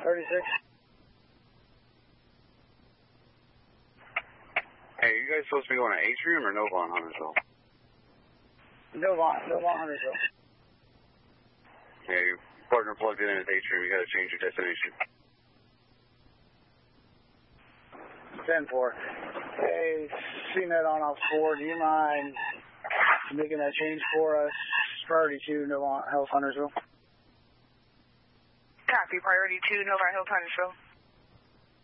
36. Hey, you guys supposed to be going to Atrium or Nova on Huntersville? Nova Huntersville. Yeah, your partner plugged in at Atrium. You got to change your destination. 10-4. Hey, CNET on off 4. Do you mind making that change for us? Priority 2, Nova Health Huntersville. Copy. Priority 2, Nova Health Huntersville.